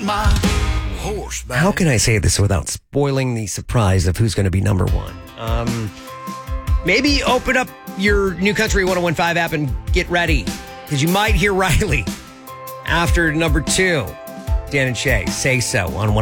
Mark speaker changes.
Speaker 1: my horseback.
Speaker 2: How can I say this without spoiling the surprise of who's going to be number one? Maybe open up your New Country 101.5 app and get ready, because you might hear Riley after number 2. Dan and Shay, Say So on 101.